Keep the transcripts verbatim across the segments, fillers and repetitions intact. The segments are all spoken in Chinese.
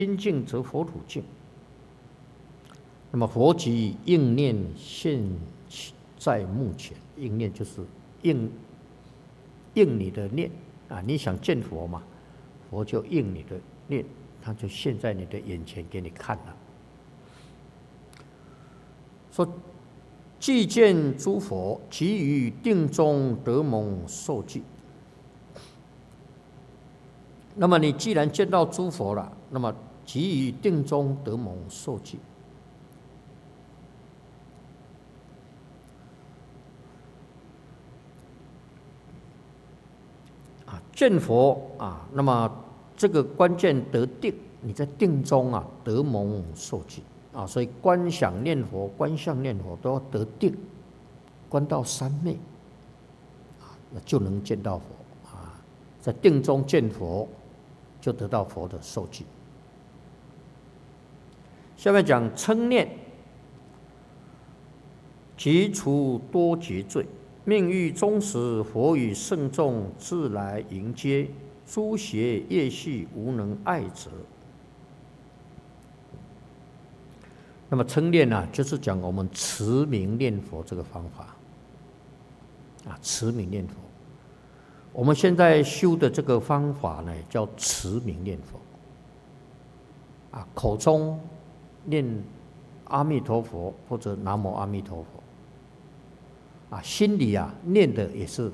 心净则佛土净。那么佛即应念现在目前，应念就是应应你的念啊，你想见佛嘛，佛就应你的念，他就现在你的眼前给你看了。说既见诸佛，即于定中得蒙受记。那么你既然见到诸佛了，那么即于定中得蒙受记。啊，见佛啊，那么这个关键得定，你在定中啊得蒙受记啊，所以观想念佛、观相念佛都要得定，观到三昧啊，那就能见到佛啊，在定中见佛，就得到佛的受记。下面讲称念，即除多劫罪，命欲终时，佛与圣众自来迎接，诸邪业系无能碍者。那么称念呢、啊，就是讲我们持名念佛这个方法啊，持名念佛。我们现在修的这个方法呢，叫持名念佛啊，口中念阿弥陀佛或者南无阿弥陀佛啊，心里啊念的也是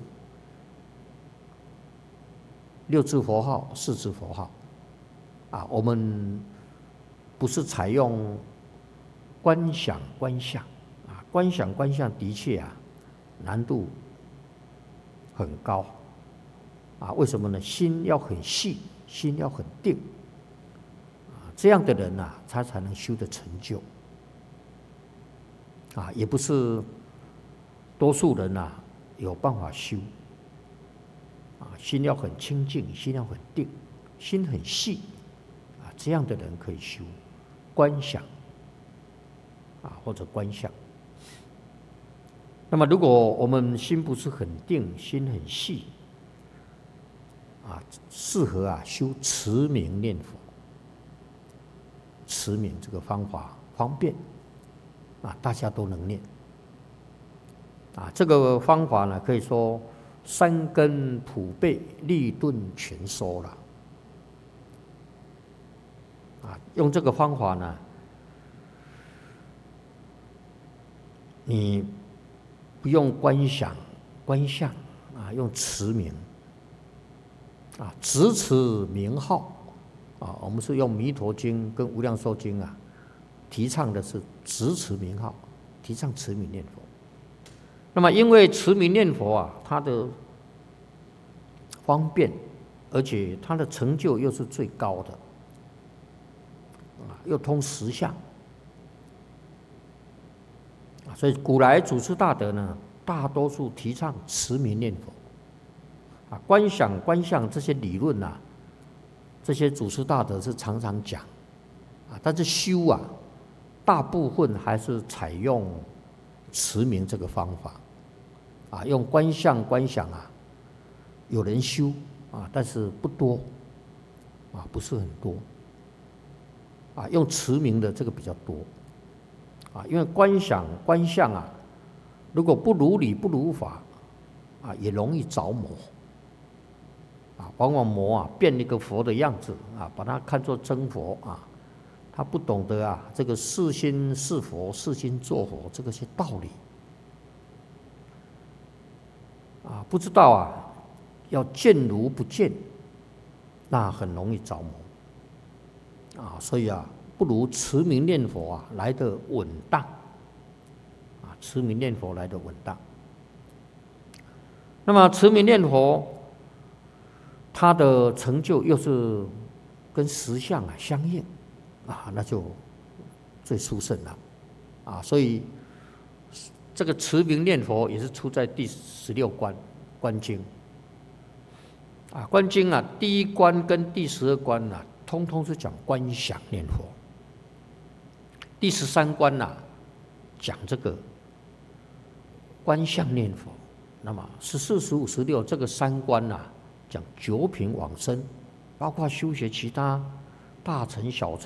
六字佛号、四字佛号啊。我们不是采用观想观相啊，观想观相的确啊难度很高啊。为什么呢？心要很细，心要很定啊，这样的人呐、啊，他才能修得成就啊。也不是多数人呐、啊、有办法修啊，心要很清净，心要很定，心很细啊，这样的人可以修观想啊，或者观相。那么如果我们心不是很定，心很细啊，适合啊修持名念佛。持名这个方法方便啊，大家都能念啊。这个方法呢，可以说三根普被，利钝全收了啊。用这个方法呢，你不用观想观相啊，用持名啊，直持名号啊。我们是用《弥陀经》跟《无量寿经》啊，提倡的是直持名号，提倡持名念佛。那么因为持名念佛啊，它的方便，而且它的成就又是最高的啊，又通十相。所以古来祖师大德呢，大多数提倡持名念佛啊，观想观相这些理论啊，这些祖师大德是常常讲啊，但是修啊，大部分还是采用持名这个方法啊，用观相观想啊，有人修啊，但是不多啊，不是很多啊，用持名的这个比较多。啊，因为观想观相啊，如果不如理不如法啊，也容易着魔啊。往往魔啊变一个佛的样子啊，把它看作真佛啊，他不懂得啊这个是心是佛，是心作佛这个些道理啊，不知道啊，要见如不见，那很容易着魔啊。所以啊，不如持名念佛啊来得稳当啊，持名念佛来得稳当。那么持名念佛，它的成就又是跟实相啊相应啊，那就最殊胜了啊。所以这个持名念佛也是出在第十六观观经啊，观经啊第一观跟第十二观啊，通通是讲观想念佛。第十三观呐、啊，讲这个观相念佛。那么十四、十五、十六这个三观呐、啊，讲九品往生，包括修学其他大乘小乘